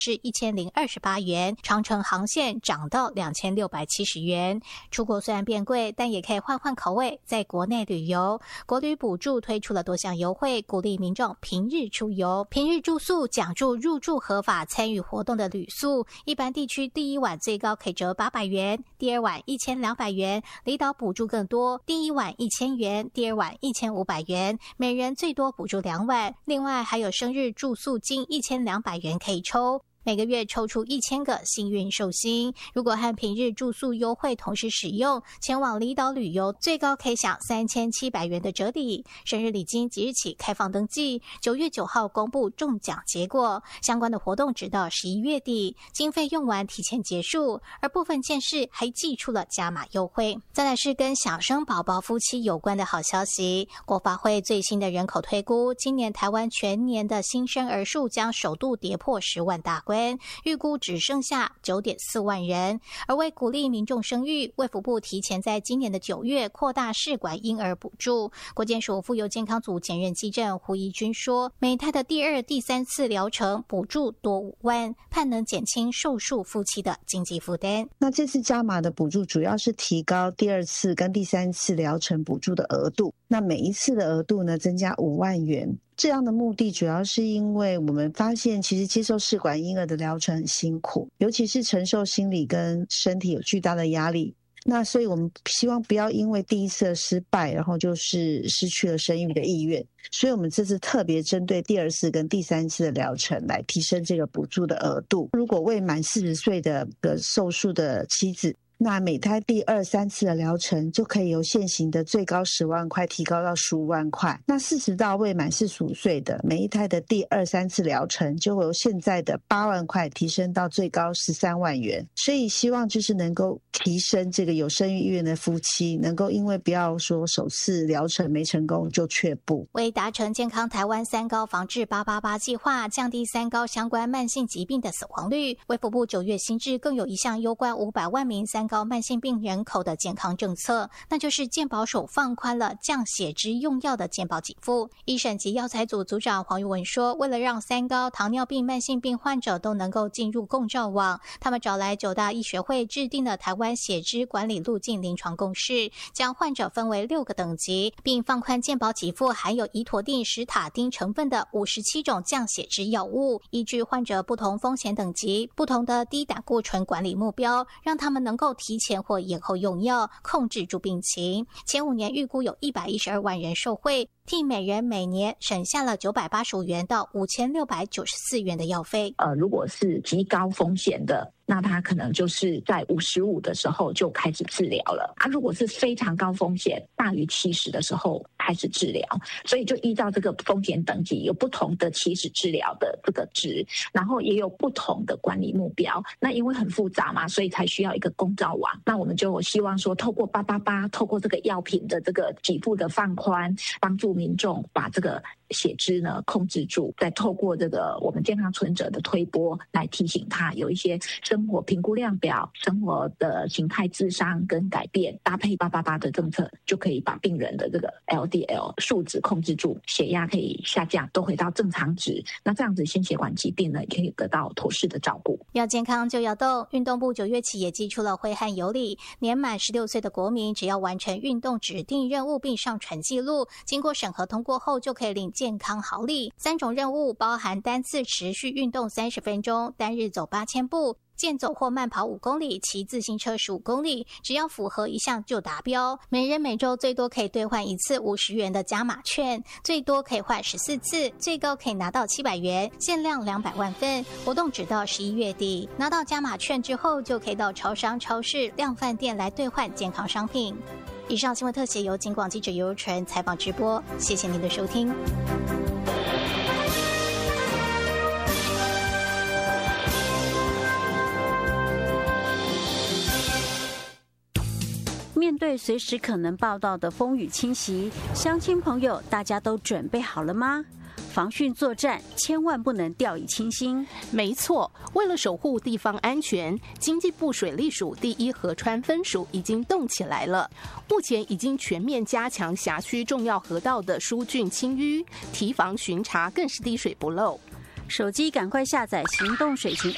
至1028元，长程航线涨到2670元。出国虽然变贵，但也可以换换口味，在国内旅游。国旅补助推出了多项优惠，鼓励民众平日出游。平日住宿奖助入住合法参与活动的旅宿，一般地区第一晚最高可以折800元，第二晚1200元，离岛补助更多，第一晚1000元，第二晚1500元，每人最多补助2晚。另外还有生日住宿金1200元可以抽。每个月抽出1000个幸运寿星，如果和平日住宿优惠同时使用，前往离岛旅游最高可以享3700元的折抵。生日礼金即日起开放登记，9月9号公布中奖结果，相关的活动直到11月底，经费用完提前结束，而部分县市还祭出了加码优惠。再来是跟想生宝宝夫妻有关的好消息，国发会最新的人口推估，今年台湾全年的新生儿数将首度跌破10万大关，预估只剩下9.4万人。而为鼓励民众生育，卫福部提前在今年的9月扩大试管婴儿补助。国健署妇幼健康组前任基正胡怡君说，每胎的第2、第3次疗程补助多5万，盼能减轻受术夫妻的经济负担。 那这次加码的补助主要是提高第2次跟第3次疗程补助的额度，那每一次的额度呢增加5万元。这样的目的主要是因为我们发现其实接受试管婴儿的疗程很辛苦，尤其是承受心理跟身体有巨大的压力。那所以我们希望不要因为第一次的失败，然后就是失去了生育的意愿。所以我们这次特别针对第2次跟第3次的疗程来提升这个补助的额度。如果未满40岁的受术的妻子，那每胎第2、3次的疗程就可以由现行的最高10万块提高到15万块。那40到未满45岁的，每一胎的第2、3次疗程就会由现在的8万块提升到最高13万元。所以希望就是能够提升这个有生育意愿的夫妻，能够因为不要说首次疗程没成功就却步。 为达成健康台湾3高防治888计划，降低3高相关慢性疾病的死亡率，卫福部9月新制更有一项攸关500万名3高慢性病人口的健康政策，那就是健保署放宽了降血脂用药的健保给付。医审及药材组组长黄玉文说，为了让3高、糖尿病、慢性病患者都能够进入共照网，他们找来9大医学会制定了台湾血脂管理路径临床共识，将患者分为6个等级，并放宽健保给付含有胰妥定、史塔丁成分的57种降血脂药物，依据患者不同风险等级、不同的低胆固醇管理目标，让他们能够提前或延后用药，控制住病情。前5年预估有112万人受惠，替每人每年省下了985元到5694元的药费。 如果是极高风险的，那他可能就是在55的时候就开始治疗了啊。如果是非常高风险，大于70的时候开始治疗，所以就依照这个风险等级有不同的起始治疗的这个值，然后也有不同的管理目标。那因为很复杂嘛，所以才需要一个公照网。那我们就希望说，透过888，透过这个药品的这个给付的放宽，帮助民众把这个血脂呢控制住，再透过这个我们健康存折的推播来提醒他有一些生活评估量表、生活的形态諮商跟改变，搭配888的政策，就可以把病人的这个 LDL 数值控制住，血压可以下降，都回到正常值。那这样子心血管疾病呢，也可以得到妥适的照顾。 要健康就要动，运动部9月起也祭出了挥汗有礼，年满16岁的国民只要完成运动指定任务并上传记录，经过审核通过后就可以领健康好礼。3种任务包含单次持续运动30分钟，单日走8000步，健走或慢跑5公里，骑自行车15公里，只要符合一项就达标。每人每周最多可以兑换1次50元的加码券，最多可以换14次，最高可以拿到700元，限量200万份。活动直到11月底，拿到加码券之后，就可以到超商、超市、量贩店来兑换健康商品。以上新闻特写由警广记者尤纯采访直播，谢谢您的收听。 面对随时可能报道的风雨侵袭，乡亲朋友大家都准备好了吗？防汛作战千万不能掉以轻心。 没错，为了守护地方安全，经济部水利署第1河川分署已经动起来了。目前已经全面加强辖区重要河道的疏浚清淤，提防巡查更是滴水不漏。 手机赶快下载行动水情